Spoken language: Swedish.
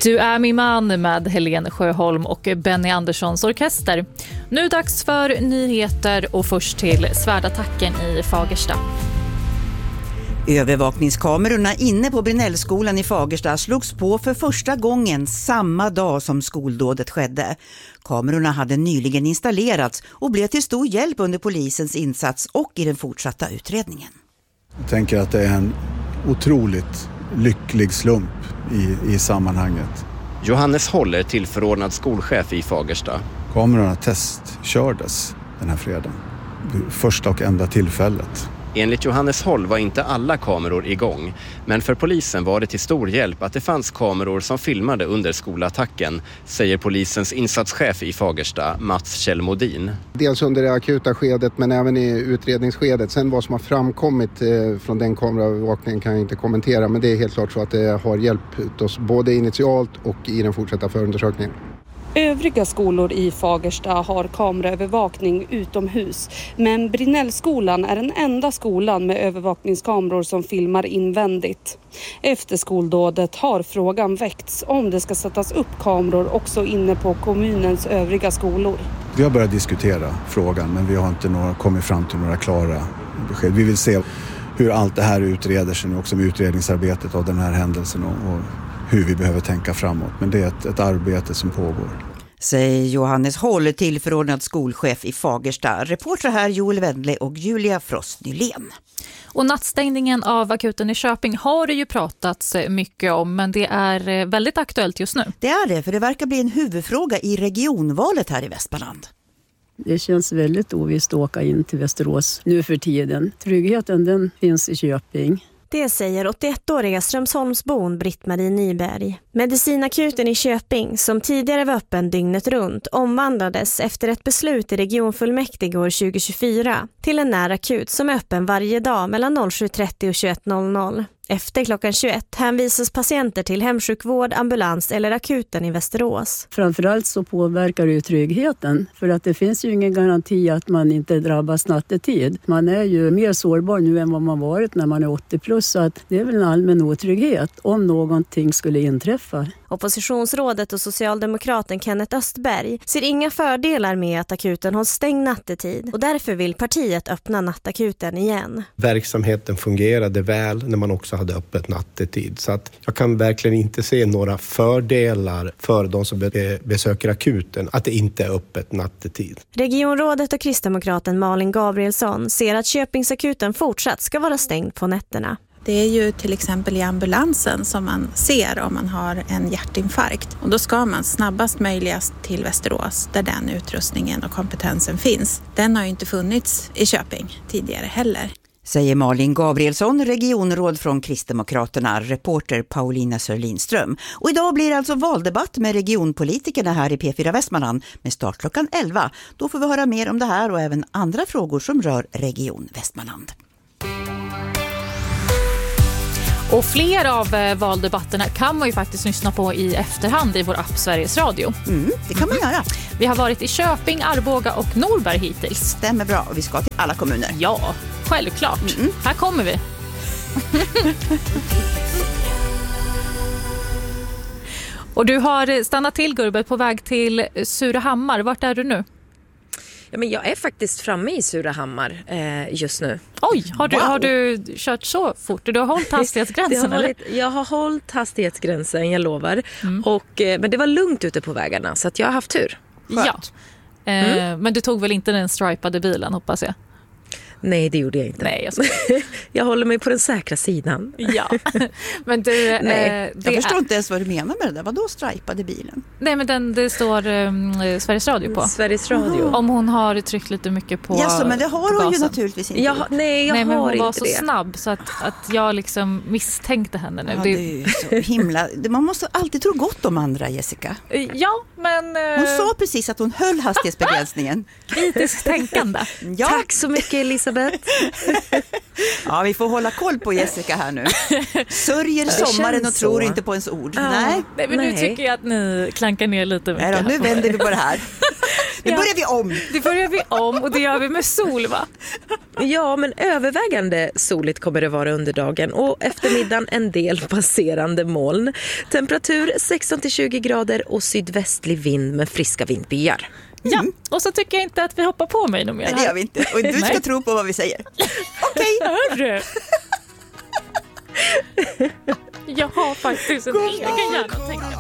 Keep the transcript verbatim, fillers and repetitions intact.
Du är min man med Helene Sjöholm och Benny Anderssons orkester. Nu dags för nyheter och först till svärdattacken i Fagersta. Övervakningskamerorna inne på Brinellskolan i Fagersta slogs på för första gången samma dag som skoldådet skedde. Kamerorna hade nyligen installerats och blev till stor hjälp under polisens insats och i den fortsatta utredningen. Jag tänker att det är en otroligt lycklig slump i, i sammanhanget. Johannes Håller till förordnad skolchef i Fagersta. Kamerorna testkördes den här fredagen. Första och enda tillfället. Enligt Johannes Håll var inte alla kameror igång, men för polisen var det till stor hjälp att det fanns kameror som filmade under skolattacken, säger polisens insatschef i Fagersta, Mats Kjellmodin. Dels under det akuta skedet men även i utredningsskedet. Sen vad som har framkommit från den kameraövervakningen kan jag inte kommentera, men det är helt klart så att det har hjälpt oss både initialt och i den fortsatta förundersökningen. Övriga skolor i Fagersta har kameraövervakning utomhus, men Brinellskolan är den enda skolan med övervakningskameror som filmar invändigt. Efter skoldådet har frågan väckts om det ska sättas upp kameror också inne på kommunens övriga skolor. Vi har börjat diskutera frågan, men vi har inte några, kommit fram till några klara besked. Vi vill se hur allt det här utreder sig nu, också med utredningsarbetet av den här händelsen och, och hur vi behöver tänka framåt. Men det är ett, ett arbete som pågår. Säger Johannes Håller till förordnad skolchef i Fagersta. Reporter här Joel Wendle och Julia Frost Nylén. Och nattstängningen av akuten i Köping har det ju pratats mycket om, men det är väldigt aktuellt just nu. Det är det, för det verkar bli en huvudfråga i regionvalet här i Västmanland. Det känns väldigt ovisst att åka in till Västerås nu för tiden. Tryggheten den finns i Köping. Det säger åttioettåriga Strömsholmsbon Britt-Marie Nyberg. Medicinakuten i Köping, som tidigare var öppen dygnet runt, omvandlades efter ett beslut i regionfullmäktige år tjugo tjugofyra till en närakut som är öppen varje dag mellan sju trettio och tjugoett noll noll. Efter klockan tjugoett hänvisas patienter till hemsjukvård, ambulans eller akuten i Västerås. Framförallt så påverkar det ju tryggheten, för att det finns ju ingen garanti att man inte drabbas nattetid. Man är ju mer sårbar nu än vad man varit när man är åttio plus, så att det är väl en allmän otrygghet om någonting skulle inträffa. Oppositionsrådet och socialdemokraten Kenneth Östberg ser inga fördelar med att akuten hålls stängd nattetid och därför vill partiet öppna nattakuten igen. Verksamheten fungerade väl när man också hade öppet nattetid, så att jag kan verkligen inte se några fördelar för de som besöker akuten att det inte är öppet nattetid. Regionrådet och kristdemokraten Malin Gabrielsson ser att Köpingsakuten fortsatt ska vara stängd på nätterna. Det är ju till exempel i ambulansen som man ser om man har en hjärtinfarkt. Och då ska man snabbast möjligast till Västerås där den utrustningen och kompetensen finns. Den har ju inte funnits i Köping tidigare heller. Säger Malin Gabrielsson, regionråd från Kristdemokraterna, reporter Paulina Sörlinström. Och idag blir det alltså valdebatt med regionpolitikerna här i P fyra Västmanland med start klockan elva. Då får vi höra mer om det här och även andra frågor som rör Region Västmanland. Och fler av valdebatterna kan man ju faktiskt lyssna på i efterhand i vår app Sveriges Radio. Mm, det kan man göra. Vi har varit i Köping, Arboga och Norberg hittills. Stämmer bra, och vi ska till alla kommuner. Ja, självklart. Mm. Här kommer vi. Och du har stannat till, Gurbet, på väg till Surahammar. Vart är du nu? Ja, men jag är faktiskt framme i Surahammar eh, just nu. Oj, har du, wow. har du kört så fort? Du har hållit hastighetsgränsen, har varit, eller? Jag har hållit hastighetsgränsen, jag lovar. Mm. Och, eh, men det var lugnt ute på vägarna, så att jag har haft tur. Skönt. Ja, eh, mm. men du tog väl inte den stripade bilen, hoppas jag? Nej, det gjorde jag inte. Nej, jag, ska... jag håller mig på den säkra sidan. Ja, men du... Nej, eh, jag förstår är... inte ens vad du menar med det där. Vad då stripade bilen? Nej, men den, det står um, Sveriges Radio på. Sveriges Radio. Om hon har tryckt lite mycket på Ja, så, men det har hon gasen. ju naturligtvis inte. Jag, nej, jag nej, men har hon inte var så det. snabb så att, att jag liksom misstänkte henne nu. Ja, det är ju så himla... Man måste alltid tro gott om andra, Jessica. Ja, men... Hon sa precis att hon höll hastighetsbegränsningen. Kritiskt tänkande. Ja. Tack så mycket, Elisabeth. Ja, vi får hålla koll på Jessica här nu. Sörjer sommaren och så. tror inte på ens ord. Ja. Nej. Nej, men Nej. nu tycker jag att ni klankar ner lite mycket. Nej då, nu vänder vi på det här. Nu börjar vi om. Det börjar vi om och det gör vi med sol, va? Ja, men övervägande soligt kommer det vara under dagen och eftermiddagen en del passerande moln. Temperatur sexton till tjugo grader och sydvästlig vind med friska vindbyar. Ja, och så tycker jag inte att vi hoppar på mig något mer. Nej, det gör vi inte. Och du ska Nej. tro på vad vi säger. Okej. Hörru. Jag har faktiskt en egen hjärna.